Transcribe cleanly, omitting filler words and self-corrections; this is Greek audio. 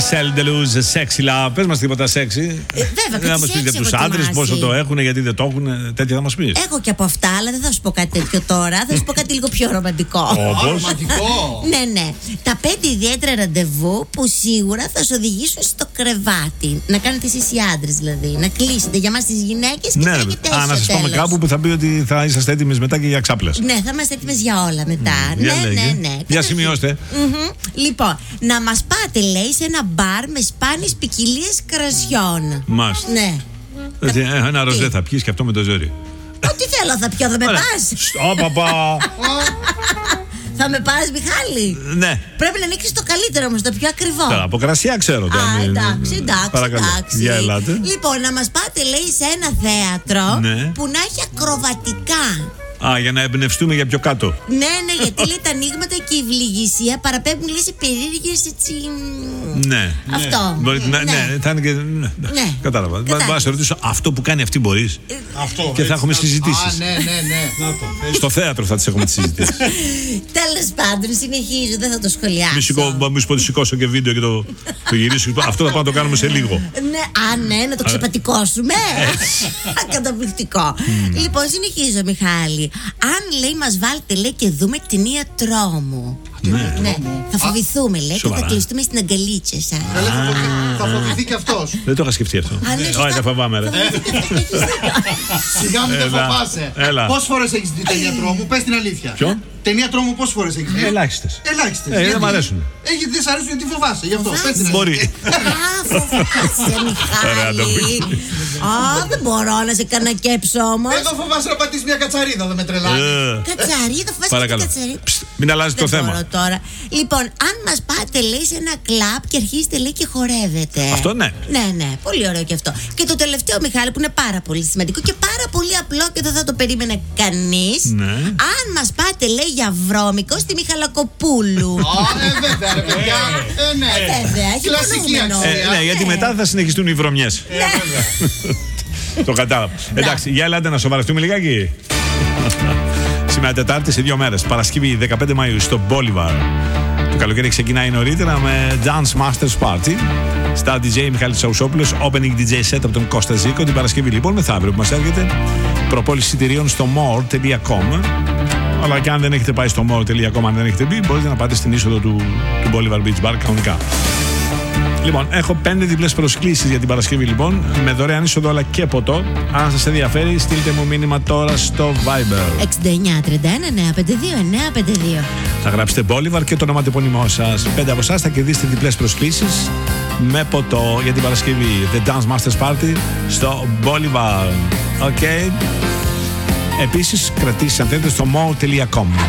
Marcel Deluxe, Sexy Love. Πες μας τίποτα sexy. Βέβαια, να μας πεις για τους άντρες πόσο το έχουν, γιατί δεν το έχουν. Τέτοια θα μας πεις. Έχω και από αυτά, αλλά δεν θα σου πω κάτι τέτοιο τώρα. Θα σου πω κάτι λίγο πιο ρομαντικό. Ρομαντικό. Ναι. Τα 5 ιδιαίτερα ραντεβού που σίγουρα θα σου οδηγήσουν στο κρεβάτι. Να κάνετε εσείς οι άντρες δηλαδή. Να κλείσετε για μας τις γυναίκες και Ναι, να έχετε έσω να σας πάμε τέλος. κάπου που θα πει ότι θα είσαστε έτοιμες μετά και για ξάπλες. Ναι, θα είμαστε έτοιμες για όλα μετά. Ναι. Για σημειώστε. Λοιπόν, να μας πάτε, λέει, σε ένα μπαρ με σπάνιες ποικιλίες κρασιών. Μάλιστα. Ναι. Ένα ροζέ θα πιείς και αυτό με το ζόρι. Ό,τι θέλω θα πιω, δεν με πας. Παπα. Θα με πας, Μιχάλη. Ναι. Πρέπει να ανοίξεις το καλύτερο όμως, το πιο ακριβό. Τώρα, από κρασιά ξέρω το. Εντάξει. Παρακαλώ. Για ελάτε. Λοιπόν, να μας πάτε, λέει, σε ένα θέατρο Ναι. που να έχει ακροβατικά. Για να εμπνευστούμε για πιο κάτω. Ναι, γιατί λέει τα ανοίγματα και η ευληγησία παραπέμπουν, λέει, σε περίεργες έτσι. Ναι. Αυτό. Ναι, θα είναι και. Ναι. Κατάλαβα. Μπορώ να σε ρωτήσω αυτό που κάνει αυτή μπορείς. Αυτό. Και θα έχουμε συζητήσεις. Ναι. Στο θέατρο θα τις έχουμε τις συζητήσεις. Τέλος πάντων, συνεχίζω, δεν θα το σχολιάσω. Μη σου πω ότι σηκώσω και βίντεο και το γυρίσω. Αυτό θα πάμε να το κάνουμε σε λίγο. Ναι, να το ξεπατικώσουμε. Καταπληκτικό. Λοιπόν, συνεχίζω, Μιχάλη. Αν, λέει, μας βάλετε, λέει, και δούμε ταινία τρόμου. Ναι. Θα φοβηθούμε, λέει, και θα κλειστούμε στην αγκαλίτσα σας. Θα φοβηθεί και αυτός. Δεν το είχα σκεφτεί αυτό. Όχι, δεν φοβάμαι, ρε. Σιγά μην το φοβάσαι. Πόσες φορές έχεις δει ταινία τρόμου, πες την αλήθεια. Ποιο? Ταινία τρόμου πόσες φορές έχεις δει? Ελάχιστες. Δεν μ' αρέσουν. Δεν σ' αρέσουν γιατί φοβάσαι, γι' αυτό. Πες την αλήθεια. Μπορεί. Φοβάσαι, Μιχάλη. Δεν μπορώ να σε κανακέψω όμως. Εδώ φοβάσαι να πατήσεις μια κατσαρίδα, δεν με τρελάνει. Κατσαρίδα, φοβάσαι Παρακαλώ. την κατσαρίδα. Μην αλλάζει το θέμα. Τώρα. Λοιπόν, αν μας πάτε, λέει, σε ένα κλαμπ και αρχίσετε, λέει, και χορεύετε. Αυτό ναι. Ναι, πολύ ωραίο και αυτό. Και το τελευταίο, Μιχάλη, που είναι πάρα πολύ σημαντικό και πάρα πολύ απλό και δεν θα το περίμενε κανείς. Ναι. Αν μας πάτε, λέει, για βρώμικο στη Μιχαλακοπούλου. Βέβαια, ρε παιδιά. Ναι. Βέβαια, έχει Κλασική μονούμενο. αξία. Ναι, γιατί μετά θα συνεχιστούν οι βρωμιές. Το κατάλαβα. Εντάξει, για ελάτε να σοβαρευτούμε λιγάκι. Σήμερα Τετάρτη σε 2 μέρες. Παρασκευή 15 Μαΐου στο Bolivar. Το καλοκαίρι ξεκινάει νωρίτερα με Dance Masters Party. Στα DJ Μιχάλης Τσαουσόπουλος, opening DJ set από τον Κώστα Ζήκο. Την Παρασκευή λοιπόν μεθαύριο που μας έρχεται. Προπόληση εισιτηρίων στο more.com. Αλλά και αν δεν έχετε πάει στο more.com, αν δεν έχετε μπει, μπορείτε να πάτε στην είσοδο του Bolivar Beach Bar κανονικά. Λοιπόν, έχω 5 διπλές προσκλήσεις για την Παρασκευή λοιπόν, με δωρεάν είσοδο αλλά και ποτό. Αν σας ενδιαφέρει, στείλτε μου μήνυμα τώρα στο Viber. 6931-952-952. Θα γράψετε Bolivar και το ονοματεπώνυμό σας. 5 από εσάς θα κερδίσετε διπλές προσκλήσεις με ποτό για την Παρασκευή. The Dance Masters Party στο Bolivar. Επίσης, κρατήσεις αν θέλετε στο more.com.